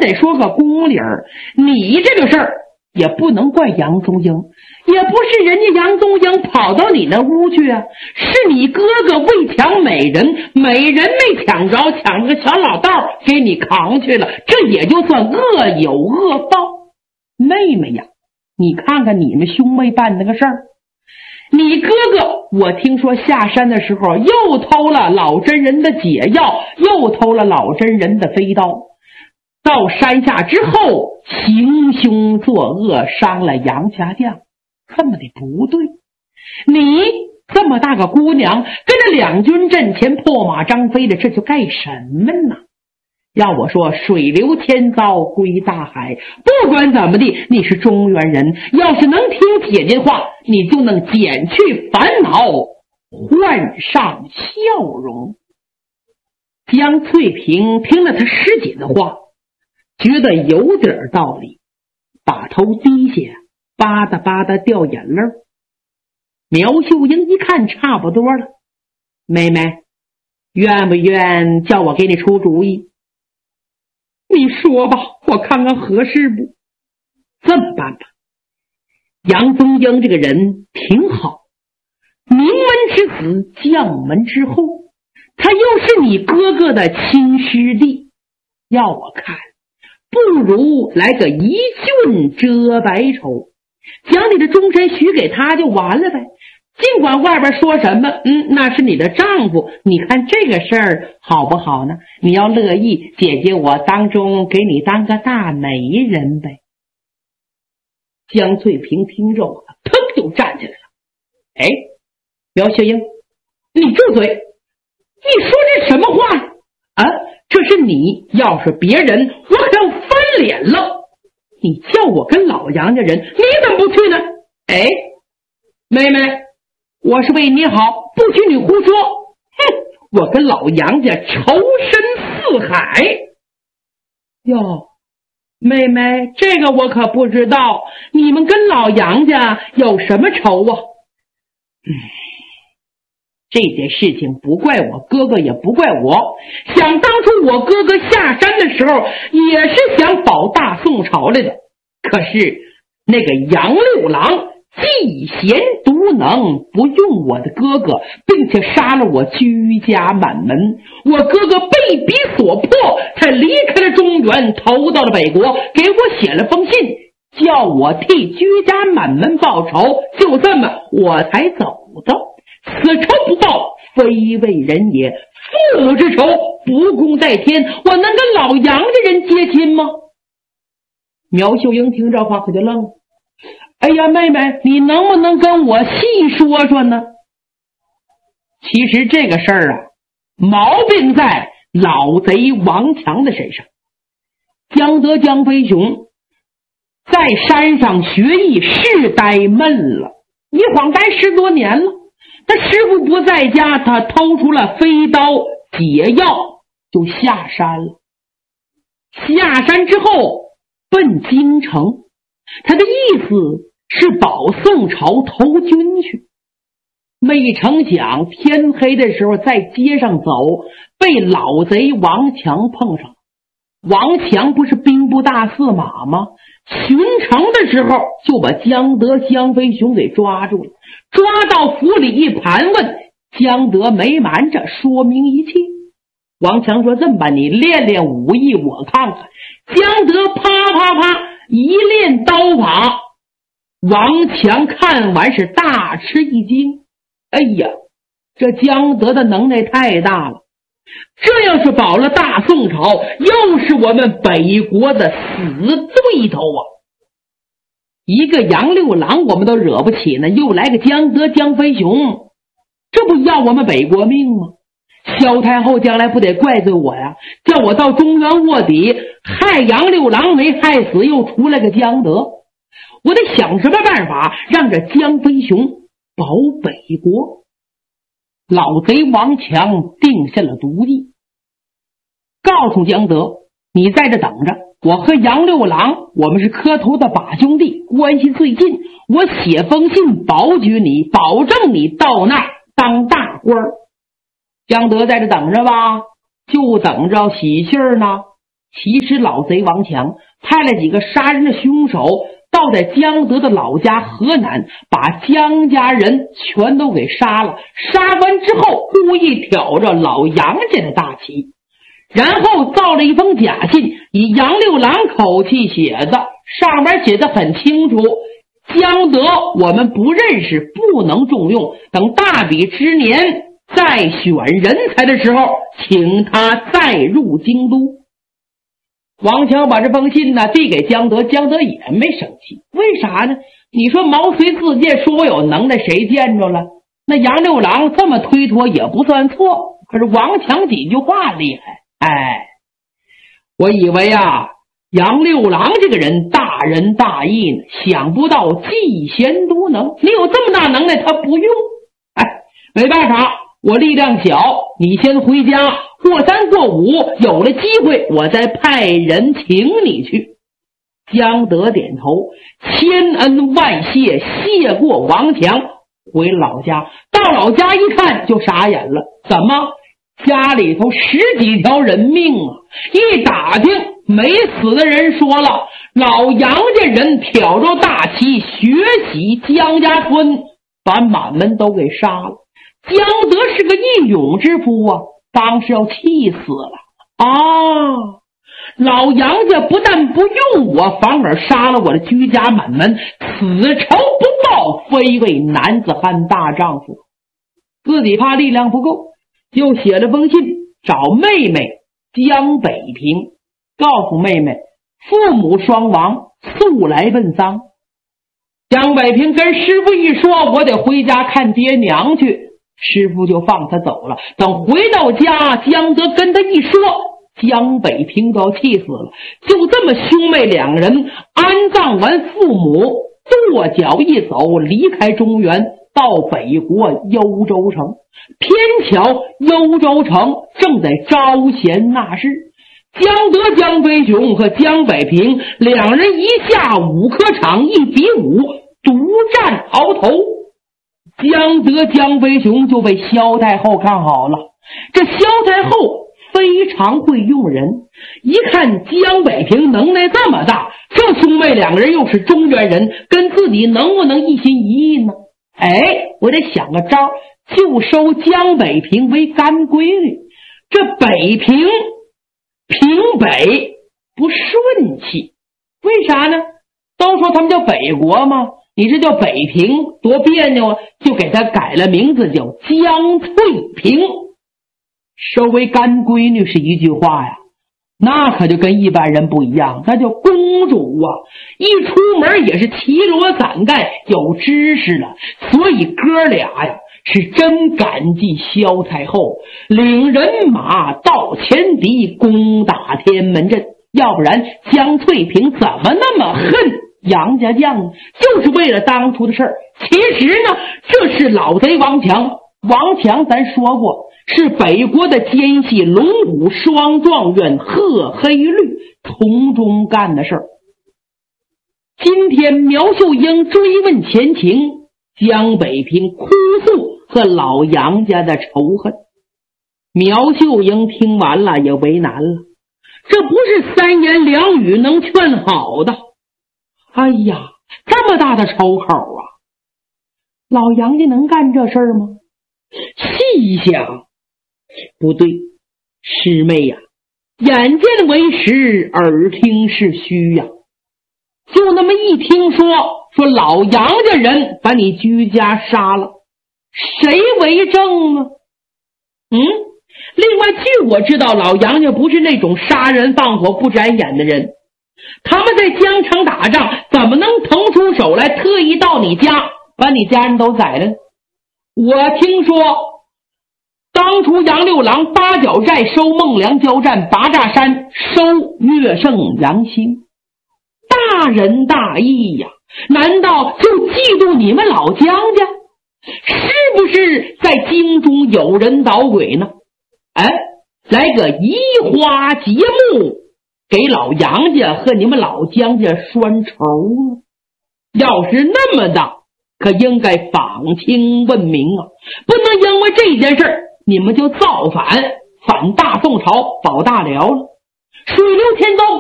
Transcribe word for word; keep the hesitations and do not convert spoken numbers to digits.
得说个公理儿，你这个事儿也不能怪杨宗英，也不是人家杨宗英跑到你那屋去啊，是你哥哥为抢美人，美人没抢着，抢个小老道给你扛去了，这也就算恶有恶报。妹妹呀，你看看你们兄妹办那个事儿，你哥哥我听说下山的时候又偷了老真人的解药，又偷了老真人的飞刀，到山下之后行凶作恶，伤了杨家将，这么的不对。你这么大个姑娘跟着两军阵前破马张飞的，这就干什么呢？要我说，水流千遭归大海，不管怎么地，你是中原人，要是能听姐姐话，你就能减去烦恼，换上笑容。江翠萍听了他师姐的话，觉得有点道理，把头低下，吧嗒吧嗒掉眼泪。苗秀英一看差不多了，妹妹，愿不愿叫我给你出主意？你说吧，我看看合适不？这么办吧，杨宗英这个人挺好，名门之子，将门之后，他又是你哥哥的亲师弟，要我看不如来个一俊遮百丑，将你的终身许给他就完了呗。尽管外边说什么，嗯，那是你的丈夫，你看这个事儿好不好呢？你要乐意，姐姐我当中给你当个大媒人呗。江翠萍听着啊，腾就站起来了。哎，苗秀英，你住嘴！你说这什么话呀？啊，这是你，要是别人，我可要翻脸了。你叫我跟老杨家人，你怎么不去呢？哎，妹妹，我是为你好，不许你胡说。哼，我跟老杨家仇深似海。哟，妹妹，这个我可不知道，你们跟老杨家有什么仇啊？嗯，这件事情不怪我哥哥，也不怪我。想当初我哥哥下山的时候，也是想保大宋朝来的，可是那个杨六郎嫉贤独能，不用我的哥哥，并且杀了我居家满门。我哥哥被逼所迫，才离开了中原，投到了北国，给我写了封信，叫我替居家满门报仇。就这么我才走的。此仇不报，非为人也。父母之仇，不共戴天，我能跟老杨家人结亲吗？苗秀英听这话可就愣了。哎呀，妹妹，你能不能跟我细说说呢？其实这个事儿啊，毛病在老贼王强的身上。江德江飞雄在山上学艺是呆闷了，一晃呆十多年了。他师傅不在家，他偷出了飞刀解药，就下山了。下山之后奔京城，他的意思是保宋朝投军去。没成想天黑的时候在街上走，被老贼王强碰上。王强不是兵部大司马吗？巡城的时候就把江德江飞雄给抓住了，抓到府里一盘问，江德没瞒着，说明一切。王强说，这么办，你练练武艺我看看。江德啪啪啪一练刀法，王强看完是大吃一惊。哎呀，这江德的能耐太大了，这要是保了大宋朝，又是我们北国的死对头啊！一个杨六郎我们都惹不起呢，又来个江德江飞雄，这不要我们北国命吗？萧太后将来不得怪罪我呀，叫我到中原卧底，害杨六郎没害死，又出来个江德，我得想什么办法让这江飞雄保北国。老贼王强定下了毒计，告诉江德，你在这等着，我和杨六郎我们是磕头的把兄弟，关系最近，我写封信保举你，保证你到那儿当大官。江德在这等着吧，就等着喜信呢。 其实老贼王强派了几个杀人的凶手到在江德的老家河南，把江家人全都给杀了。杀完之后故意挑着老杨家的大旗，然后造了一封假信，以杨六郎口气写的，上面写的很清楚，江德我们不认识，不能重用，等大比之年再选人才的时候，请他再入京都。王强把这封信呢递给江德，江德也没生气，为啥呢？你说毛遂自荐，说我有能耐，谁见着了？那杨六郎这么推脱也不算错，可是王强几句话厉害。哎，我以为啊，杨六郎这个人大仁大义呢，想不到嫉贤妒能，你有这么大能耐他不用。哎，没办法，我力量小，你先回家，过三过五，有了机会我再派人请你去。江德点头，千恩万谢，谢过王强，回老家。到老家一看就傻眼了，怎么家里头十几条人命啊？一打听没死的人说了，老杨家人挑着大旗血洗江家村，把满门都给杀了。江德是个义勇之夫啊，当时要气死了啊！老杨家不但不用我，反而杀了我的居家满门，此仇不报，非为男子汉大丈夫。自己怕力量不够，又写了封信找妹妹江北平，告诉妹妹父母双亡，速来奔丧。江北平跟师傅一说，我得回家看爹娘去，师傅就放他走了。等回到家，江德跟他一说，江北平都要气死了。就这么兄妹两人安葬完父母，跺脚一走，离开中原，到北国幽州城。偏巧幽州城正在招贤纳士，江德、江飞雄和江北平两人一下五科场，一比五，独占鳌头。江德、江飞雄就被萧太后看好了。这萧太后非常会用人，一看江北平能耐这么大，这兄妹两个人又是中原人，跟自己能不能一心一意呢？哎，我得想个招，就收江北平为干闺女。这北平平北不顺气，为啥呢？都说他们叫北国吗？你这叫北平多别扭啊，就给他改了名字叫江翠平。收为干闺女是一句话呀，那可就跟一般人不一样，那叫公主啊，一出门也是齐罗伞盖，有知识了。所以哥俩呀是真感激萧太后，领人马到前敌攻打天门阵，要不然江翠平怎么那么恨杨家将呢？就是为了当初的事儿。其实呢，这是老贼王强，王强咱说过是北国的奸细龙虎双状元贺黑绿从中干的事儿。今天苗秀英追问前情，江北平哭诉和老杨家的仇恨。苗秀英听完了也为难了，这不是三言两语能劝好的。哎呀，这么大的仇口啊，老杨家能干这事儿吗？细想不对，师妹呀、啊，眼见为实，耳听是虚呀、啊。就那么一听说说老杨家人把你居家杀了，谁为证呢？嗯，另外据我知道，老杨家不是那种杀人放火不眨眼的人，他们在疆场打仗，怎么能腾出手来特意到你家把你家人都宰了？我听说当初杨六郎八角寨收孟良交战，八寨山收岳胜杨兴，大仁大义呀，难道就嫉妒你们老江家？是不是在京中有人捣鬼呢？哎，来个移花接木，给老杨家和你们老江家拴仇呢？要是那么的，可应该访清问明啊，不能因为这件事儿你们就造反，反大宋朝保大辽了。 水流天刀